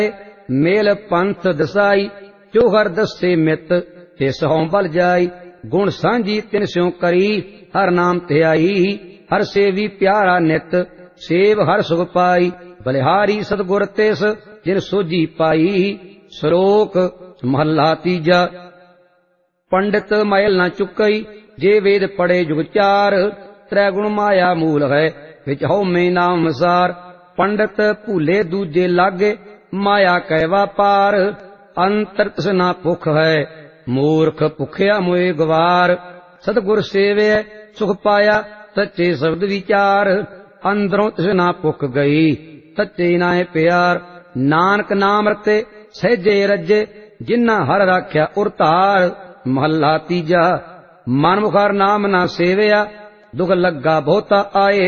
Mail पंथ दसाई, जो हर दसे मित ते सहों बल जाई। गुण सांझी तिन स्यों करी, हर नाम ते आई। हर सेवी प्यारा नित, सेव हर सुख पाई। बलिहारी सतगुर तिस, जिन सोझी पाई। श्लोक महला तीजा। पंडित मैल न चुकई, जे वेद पढ़े जुग चार। त्रै गुण माया मूल है, विच हउमय नाम सार। पंडित भूले दूजे लागे, माया कै व्यापार। अंतर तृष्णा भुख है, मूर्ख भुखिया मोए गवार। सतगुर सेवे सुख पाया, सच्चे शब्द विचार। अंदरों तृष्णा भुख गई, सच्चे नाए प्यार। नानक नाम रते सहजे रजे, जिन्ना हर राख्या उरतार। महला तीजा। मन मुखार नाम ना सेविया, दुख लग्गा बहुता आए।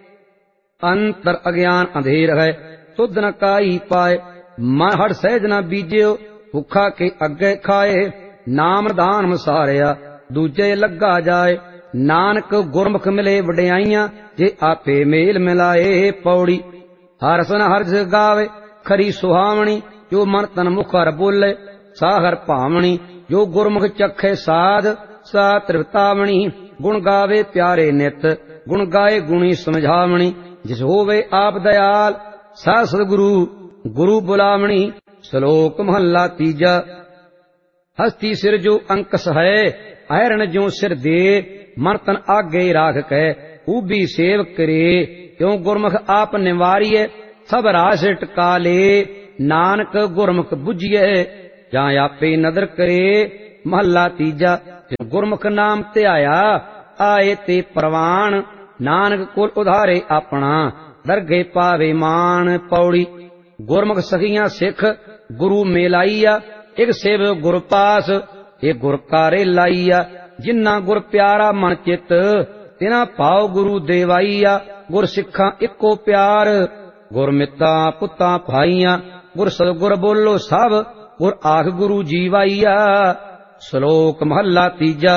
अंतर अज्ञान अंधेर है, सुध न काई पाए। मन हर सहज न बीजियो, भुखा के अगे खाए। नाम दान मसारिया, दूजे लग्गा जाए। नानक गुरमुख मिले वडियाइयां, जे आपे मेल मिलाए। पौड़ी। हर सन हर्ष गावे, खरी सुहावनी। जो मन तन मुखर बोले, साहर भावनी। जो गुरमुख चखे साध, सा तृप्तावनी। गुण गावे प्यारे नित, गुण गाए गुणी समझावनी। जिस होवे आप दयाल, सा सतगुरु गुरु बुलावनी। श्लोक महला तीजा। हस्ती सिर जो अंकस है, अहरण जो सिर दे। मन तन आगे राख कै, ऊबी सेव करे। क्यों गुरमुख आप निवारिये, सब रास टका ले। नानक गुरमुख बुझिए, ਜਾਂ आपे नदर करे। महला तीजा। गुरमुख नाम ਧਿਆਇਆ, आए ते प्रवान। नानक कुल उधारे अपना, दरगे पावे मान। पौड़ी। गुरमुख सखियां सिख, गुरु मेलाईया। एक सेव गुर पास, एक गुर कारे लाईया। जिन्ना गुर प्यारा मन चित, तिना भाव गुरु देवाईया। गुर सिखा इको प्यार, गुर मिता पुता भाईया। गुर सतगुर बोलो सब, गुर आख गुरु जीवाईया। श्लोक महला तीजा।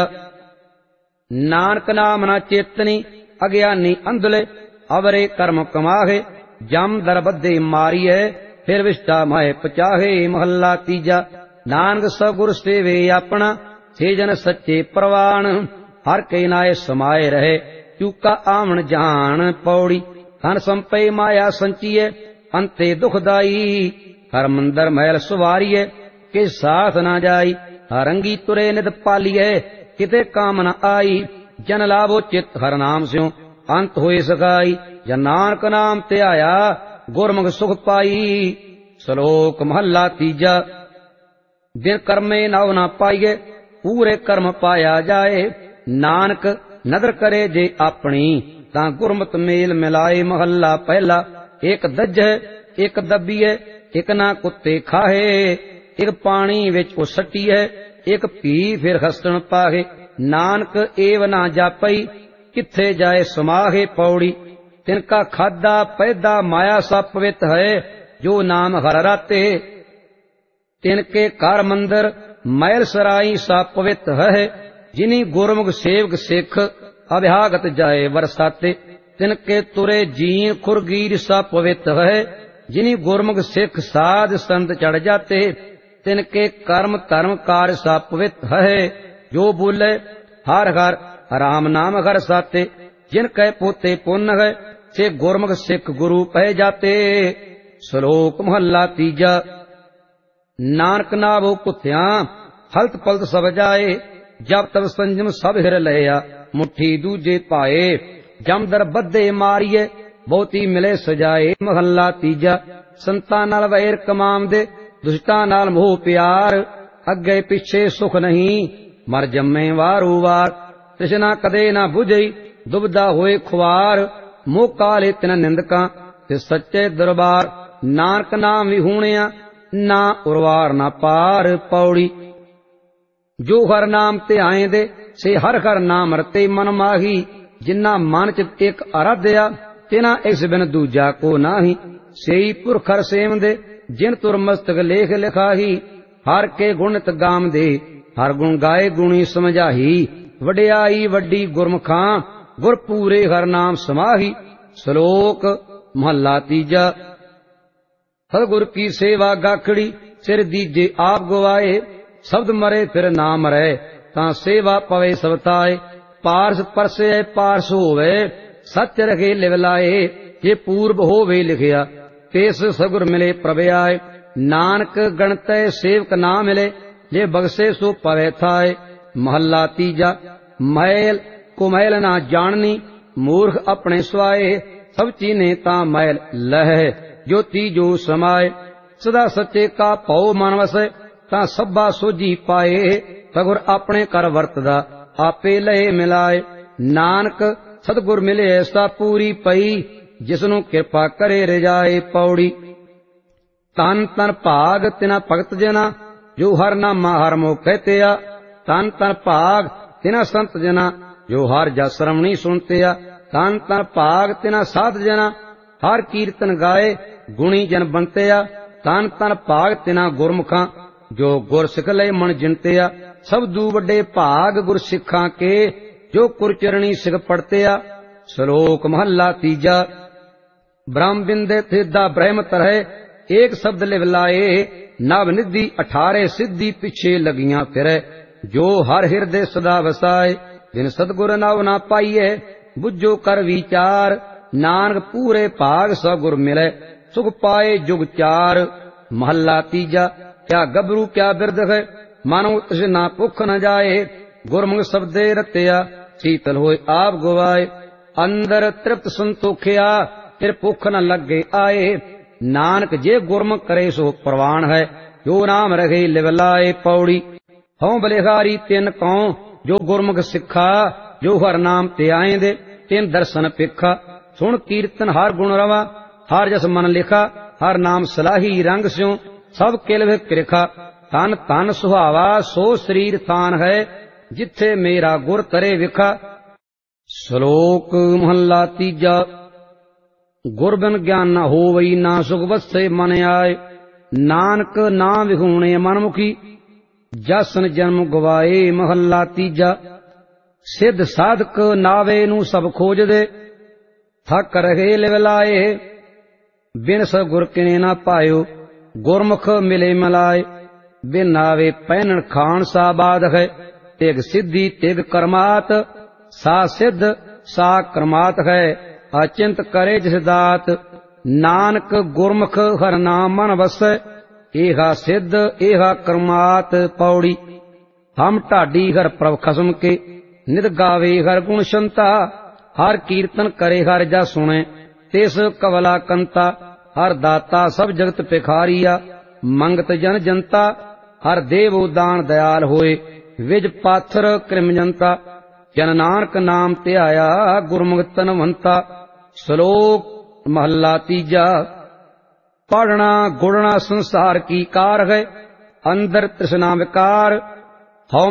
नानक नाम ना चेतनी, अज्ञानी अंधले। अवरे कर्म कमाहे, जम दर बद्धे मारिए। फिर विष्टा माए पचाहे। महला तीजा। नानक सगुर सेवे अपना, से जन सच्चे प्रवान। हर के नाए समाये रहे, चूका आवन जान। पौड़ी। धन संपय माया संचिए, अंते दुखदाई। हर मंदर महल सुवारिए, के साथ ना जाई। हरंगी तुरे नित पालिए, किते काम न आई। जन लाभो चित हर नाम स्यों, अंत होए सगाई। जन नानक नाम ਧਿਆਇਆ, गुरमुख सुख पाई। श्लोक महला तीजा। बिन कर्मे नव न पाइए, पूरे कर्म पाया जाए। नानक नदर करे जे अपनी, तां गुरमत मेल मिलाए। महला पहला। एक दज्जै, एक दबीए। एक ना कुत्ते खाहे, एक पानी विच उसटीए। एक पी फिर हसण पाहे। नानक एव ना जापई, किथे जाए समाहे। पौड़ी। तिनका खादा पैदा माया सा पवित है, जो नाम हर राते। तिनके कार मंदिर महल सराई सा पवित है। जिनी गुरमुख सेवक सिख, अभ्यागत जाए बरसाते। तिनके तुरे जीन खुरगीर सा पवित है। जिनी गुरमुख सिख साध संत चढ़ जाते। तिनके कर्म धर्म कार्य सा पवित है। जो बोले हर हर राम नाम हर साते। जिन कै पोते पुण्य है, से गुरमुख सिख गुरु पह जाते। श्लोक महला तीजा। नानक नावो कुत्या, हलत पलत सब जाए। जब तब संजम सब हिर लिया, मुट्ठी दूजे पाए। जम दर बद्धे मारिए, बहुती मिले सजाए। महला तीजा। संतां नाल वैर कमांदे, दुष्टां नाल मोह प्यार। अगे पिछे सुख नहीं, मर जम्मे वारो वार। तृष्णा कदे ना बुझई, दुबदा होए खुआर। मोह काले तिन निंदकां, ते सच्चे दरबार। नानक नाम विहूणिया, ना उर्वार ना पार। पौड़ी। जो हर नाम ਧਿਆਏ दे, से हर हर नाम रते मन माही। जिन्ना मन च एक आराध्या, तिना इस बिन दूजा को नाही। सेई पुरखर सेम दे, जिन तुर मस्तक लेख लिखाही। हर के गुणत गाम दे, हर गुण गाए गुणी समझाही। वडियाई वड्डी गुरमुखां, गुर पूरे हर नाम समाही। श्लोक महला तीजा। सतगुर की सेवा गाखड़ी सिर दीजे आप गवाए। शब्द मरे फिर ना मरे तां सेवा पवे सबताए। पारस परसे पारस होवे सत्य रखे लिवलाए। जे पूर्व होवे लिखिया तेस सगुर मिले प्रभ आए। नानक गणतै सेवक ना मिले जे बगसे सो पवे थाए। महला तीजा मैल कुमैल ना जाननी मूर्ख अपने स्वाए। सब चीने तां मैल लह जो तीजो समाए। सदा सच्चे का पौ मन वसै तां सब्बा सोझी पाए। सगुर अपने कर वरतदा आपे लहे मिलाए। नानक सतगुर मिले ऐसा पूरी पई जिसनु किरपा करे रजाए। पौड़ी तन तन भाग तिना भगत जना जो हर नामा हर मोखे तिया। तन तन भाग तिना संत जना जो हर जस श्रवणी सुनते आ। तन तन भाग तिना साध जना हर कीर्तन गाए गुणी जन बनते आ। तन तन भाग तिना गुरमुखां जो गुर सिख लय मन जिनते आ। सब दू वड्डे भाग गुर सिखां के जो कुरचरणी सिख पढ़ते आ। श्लोक महला तीजा ब्रह्म बिंदे थिदा ब्रह्म तरह एक शब्द लिव लाए। नव निधि 18 सिद्धि पिछे लगियां फिरे जो हर हृदय सदा वसाए। जिन सतगुर नाव ना पाइए बुझो कर विचार। नानक पूरे भाग सगुर मिले सुख पाए जुग चार। महला तीजा क्या गबरू क्या बिरद है मानो तिस ना भुख न जाए। गुरमुख शब्दे रत्या शीतल होए आप गवाए। अंदर तृप्त संतोखिया फिर भुख न लगे आए। नानक जे गुरमुख करे सो प्रवान है जो नाम रखे लिवलाए। पौड़ी हों बलिहारी तिन कौ जो गुरमुख सिखा जो हर नाम ते आएंदे तिन दर्शन पिखा। सुन कीर्तन हर गुण रवा हर जस मन लिखा। हर नाम सलाही रंग स्यों सब किलव कृखा। तन तन सुहावा सो शरीर थान है जिथे मेरा गुर करे विखा। श्लोक महला तीजा गुर बिन ज्ञान न होवई ना सुख बसे मन आए। नानक ना विहूणे मनमुखी जसन जन्म गवाए। महला तीजा सिद्ध साधक नावे नू सब खोज दे थक रहे लिवलाए। बिन सगुर किने ना पायो गुरमुख मिले मिलाए। बिन नावे पहनन खान सा बाध है। तिग सिद्धि तिग कर्मात सा सिद्ध सा कर्मात है। अचिंत करे जिस दात नानक गुरमुख हर नाम मन वसै। एहा सिद्ध एहा कर्मात। पौड़ी हम ढाडी हर प्रभ खसम के नित गावे हर गुण शंता। हर कीर्तन करे हर जा सुने तिस कवला कंता। हर दाता सब जगत भिखारिया मंगत जन जनता। हर देव दान दयाल होए विज पाथर कृम जनता। जन नानक नाम ध्याया गुरमुख तनवंता। श्लोक महला तीजा पढ़ना गुड़ना संसार की कार है। अंदर तृष्णा विकार